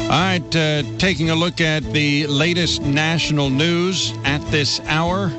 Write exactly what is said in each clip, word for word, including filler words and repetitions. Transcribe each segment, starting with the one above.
All right, uh, taking a look at the latest national news at this hour.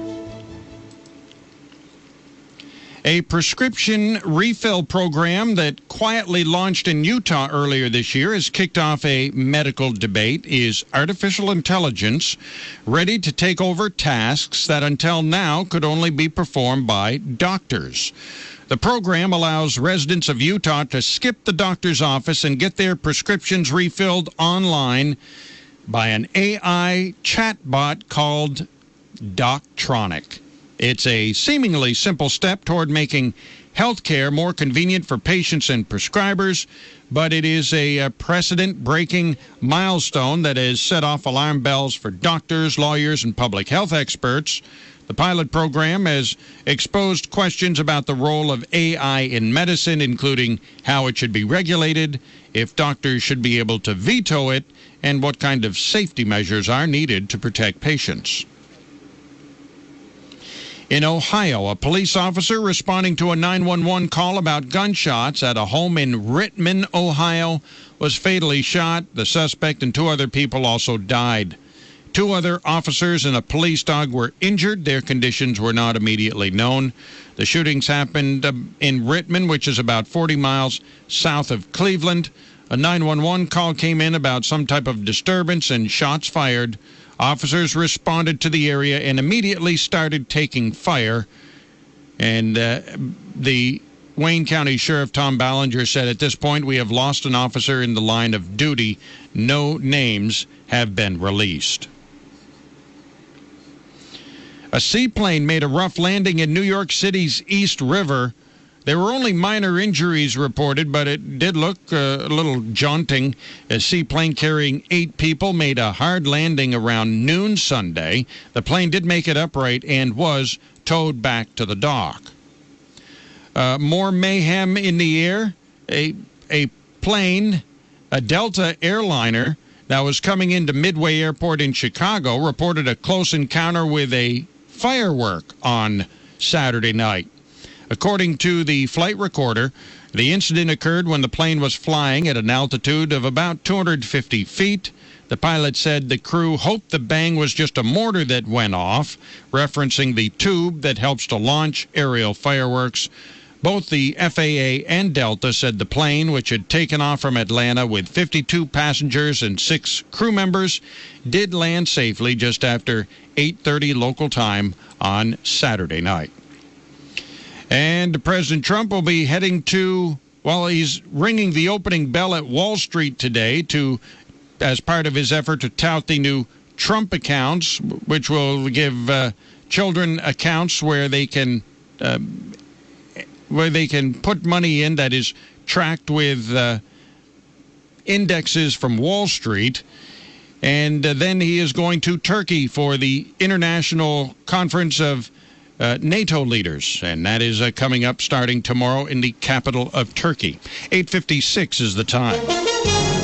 A prescription refill program that quietly launched in Utah earlier this year has kicked off a medical debate. Is artificial intelligence ready to take over tasks that until now could only be performed by doctors? The program allows residents of Utah to skip the doctor's office and get their prescriptions refilled online by an A I chatbot called Doctronic. It's a seemingly simple step toward making healthcare more convenient for patients and prescribers, but it is a precedent-breaking milestone that has set off alarm bells for doctors, lawyers, and public health experts. The pilot program has exposed questions about the role of A I in medicine, including how it should be regulated, if doctors should be able to veto it, and what kind of safety measures are needed to protect patients. In Ohio, a police officer responding to a nine one one call about gunshots at a home in Rittman, Ohio, was fatally shot. The suspect and two other people also died. Two other officers and a police dog were injured. Their conditions were not immediately known. The shootings happened in Rittman, which is about forty miles south of Cleveland. A nine one one call came in about some type of disturbance and shots fired. Officers responded to the area and immediately started taking fire. And uh, the Wayne County Sheriff Tom Ballinger said, at this point, we have lost an officer in the line of duty. No names have been released. A seaplane made a rough landing in New York City's East River. There were only minor injuries reported, but it did look uh, a little jaunting. A seaplane carrying eight people made a hard landing around noon Sunday. The plane did make it upright and was towed back to the dock. Uh, more mayhem in the air. A, a plane, a Delta airliner that was coming into Midway Airport in Chicago, reported a close encounter with a firework on Saturday night. According to the flight recorder, the incident occurred when the plane was flying at an altitude of about two hundred fifty feet. The pilot said the crew hoped the bang was just a mortar that went off, referencing the tube that helps to launch aerial fireworks. Both the F A A and Delta said the plane, which had taken off from Atlanta with fifty-two passengers and six crew members, did land safely just after eight thirty local time on Saturday night. And President Trump will be heading to, well, he's ringing the opening bell at Wall Street today to, as part of his effort to tout the new Trump accounts, which will give uh, children accounts where they can uh, where they can put money in that is tracked with uh, indexes from Wall Street. And uh, then he is going to Turkey for the International Conference of uh, NATO Leaders. And that is uh, coming up starting tomorrow in the capital of Turkey. eight fifty-six is the time.